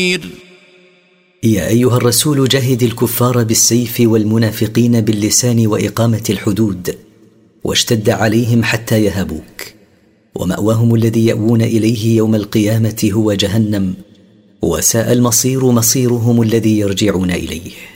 يا أيها الرسول جاهد الكفار بالسيف والمنافقين باللسان وإقامة الحدود، واشتد عليهم حتى يهابوك، ومأواهم الذي يأوون إليه يوم القيامة هو جهنم، وساء المصير مصيرهم الذي يرجعون إليه.